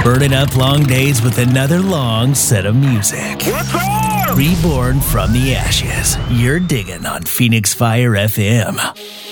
Burning up long days with another long set of music. What's up? Reborn from the ashes. You're digging on Phoenix Fire FM.